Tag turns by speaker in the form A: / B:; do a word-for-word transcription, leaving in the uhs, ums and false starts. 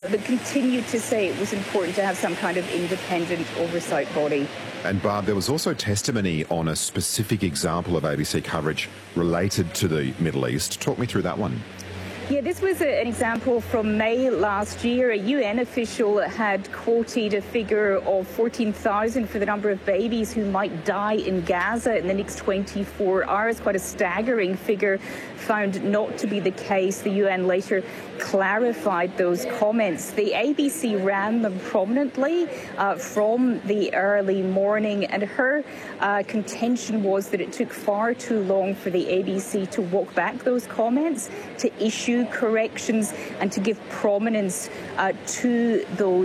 A: but continued to say it was important to have some kind of independent oversight body.
B: And Barb, there was also testimony on a specific example of A B C coverage related to the Middle East. Talk me through that one.
A: Yeah, this was a, an example from May last year. A U N official had quoted a figure of fourteen thousand for the number of babies who might die in Gaza in the next twenty-four hours. Quite a staggering figure, found not to be the case. The U N later clarified those comments. The A B C ran them prominently uh, from the early morning, and her uh, contention was that it took far too long for the A B C to walk back those comments, to issue corrections and to give prominence uh, to those